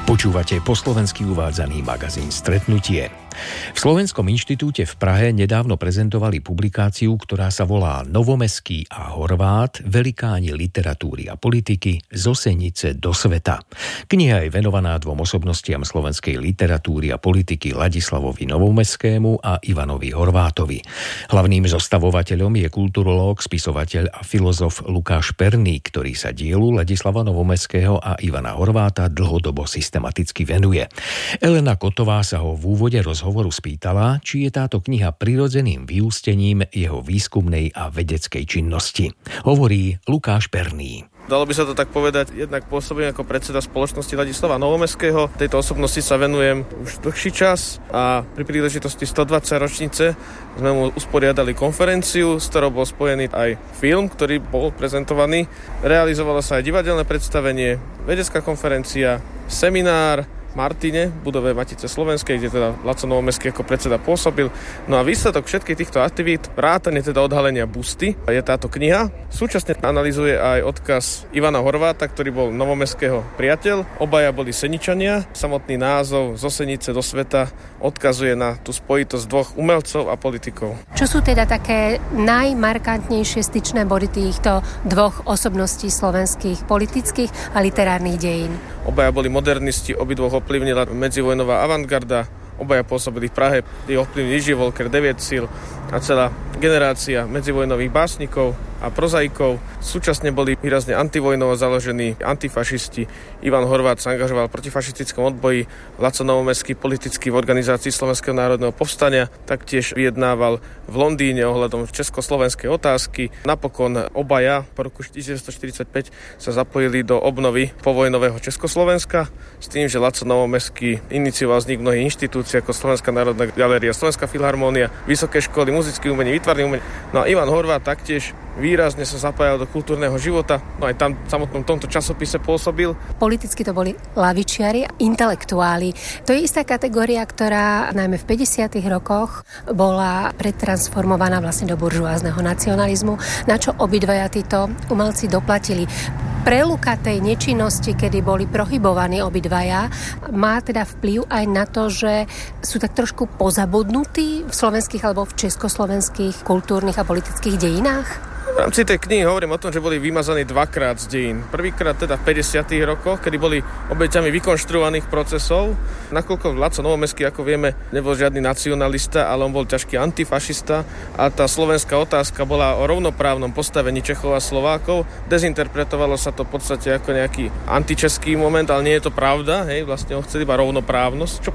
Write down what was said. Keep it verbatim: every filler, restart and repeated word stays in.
Počúvate po slovensky uvádzaný magazín Stretnutie. V Slovenskom inštitúte v Prahe nedávno prezentovali publikáciu, ktorá sa volá Novomeský a Horvát, velikáni literatúry a politiky z Osenice do sveta. Kniha je venovaná dvom osobnostiam slovenskej literatúry a politiky Ladislavovi Novomeskému a Ivanovi Horvátovi. Hlavným zostavovateľom je kulturológ, spisovateľ a filozof Lukáš Perný, ktorý sa dielu Ladislava Novomeského a Ivana Horváta dlhodobo systematicky venuje. Elena Kotová sa ho v úvode rozhovoru spýtala, či je táto kniha prirodzeným vyústením jeho výskumnej a vedeckej činnosti. Hovorí Lukáš Perný. Dalo by sa to tak povedať, jednak pôsobím ako predseda spoločnosti Ladislava Novomeského. Tejto osobnosti sa venujem už dlhší čas a pri príležitosti stodvadsať ročnice sme mu usporiadali konferenciu, s ktorou bol spojený aj film, ktorý bol prezentovaný. Realizovalo sa aj divadelné predstavenie, vedecká konferencia, seminár v Martine, v budove Matice Slovenskej, kde teda Laco Novomeský ako predseda pôsobil. No a výsledok všetkých týchto aktivít, vrátane teda odhalenia busty, je táto kniha. Súčasne analyzuje aj odkaz Ivana Horváta, ktorý bol Novomeského priateľ. Obaja boli Seničania. Samotný názov Z Osenice do sveta odkazuje na tú spojitosť dvoch umelcov a politikov. Čo sú teda také najmarkantnejšie styčné body týchto dvoch osobností slovenských politických a literárnych dejín? Obaja boli modernisti, obidvoch ovplyvnila medzivojnová avantgarda, obaja pôsobili v Prahe, ich ovplyvnili Jiří Wolker, deväť síl a celá generácia medzivojnových básnikov a prozaikov. Súčasne boli výrazne antivojnovo založení antifašisti. Ivan Horvát sa angažoval v protifašistickom odboji, Laco Novomeský politicky v organizácii Slovenského národného povstania, taktiež vyjednával v Londýne ohľadom československej otázky. Napokon obaja po roku devätnásťstoštyridsaťpäť sa zapojili do obnovy povojnového Československa s tým, že Laco Novomeský inicioval vznik mnohých inštitúcií ako Slovenská národná galéria, Slovenská filharmónia, vysoké školy muzických umení, výtvarných umení. No a Ivan Horvát taktiež výrazne sa zapájal do kultúrneho života, no aj tam v samotnom tomto časopise pôsobil. Politicky to boli lavičiari, intelektuáli. To je istá kategória, ktorá najmä v päťdesiatych rokoch bola pretransformovaná vlastne do buržoázneho nacionalizmu, na čo obidvaja títo umelci doplatili. Preluka tej nečinnosti, kedy boli prohybovaní obidvaja, má teda vplyv aj na to, že sú tak trošku pozabudnutí v slovenských alebo v československých kultúrnych a politických dejinách? V rámci tej knihy hovorím o tom, že boli vymazaní dvakrát z dejín. Prvýkrát teda v päťdesiatych rokoch, kedy boli obeťami vykonštruovaných procesov. Nakoľko Laco Novomeský, ako vieme, nebol žiadny nacionalista, ale on bol ťažký antifašista a tá slovenská otázka bola o rovnoprávnom postavení Čechov a Slovákov. Dezinterpretovalo sa to v podstate ako nejaký antičeský moment, ale nie je to pravda. Hej, vlastne on chcel iba rovnoprávnosť, čo